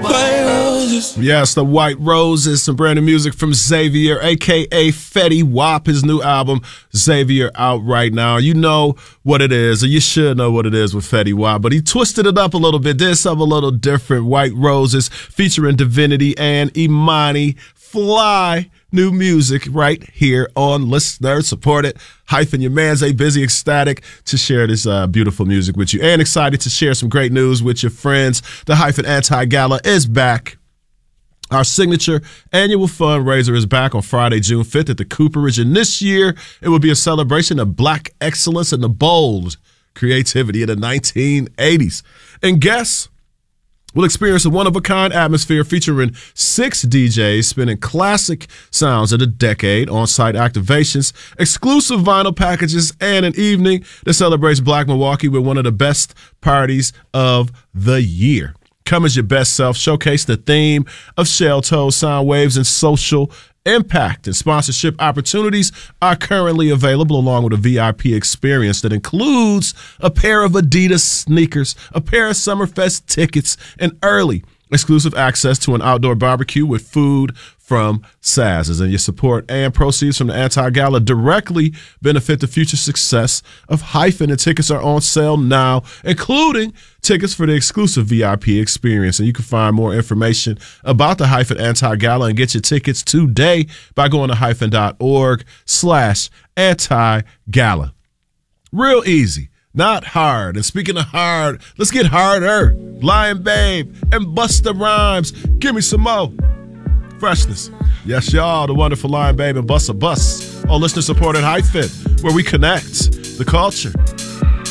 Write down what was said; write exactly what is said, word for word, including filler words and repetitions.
White Roses. Yes, the White Roses, some brand new music from Xavier, a k a. Fetty Wap. His new album, Xavier, out right now. You know what it is, or you should know what it is with Fetty Wap, but he twisted it up a little bit, did something a little different. White Roses featuring Divinity and Imani. Fly new music right here on Listener Supported. Hyphen, your man's A Busy Ecstatic to share this uh, beautiful music with you, and excited to share some great news with your friends. The Hyphen Anti-Gala is back. Our signature annual fundraiser is back on Friday, June fifth at the Cooperage, and this year it will be a celebration of Black excellence and the bold creativity of the nineteen eighties. And guess we'll experience a one-of-a-kind atmosphere featuring six D Js spinning classic sounds of the decade, on-site activations, exclusive vinyl packages, and an evening that celebrates Black Milwaukee with one of the best parties of the year. Come as your best self, showcase the theme of Shell Toe, sound waves, and social impact. And sponsorship opportunities are currently available, along with a V I P experience that includes a pair of Adidas sneakers, a pair of Summerfest tickets, and early exclusive access to an outdoor barbecue with food from Saz's. And your support and proceeds from the Anti-Gala directly benefit the future success of Hyphen, and tickets are on sale now, including tickets for the exclusive V I P experience. And you can find more information about the Hyphen Anti-Gala and get your tickets today by going to hyphen.org slash anti-gala. Real easy. Not hard. And speaking of hard, let's get harder. Lion Babe and Busta Rhymes. Give me some more freshness. Yes, y'all. The wonderful Lion Babe and Busta Bus on Listener Supported Hyphen, where we connect the culture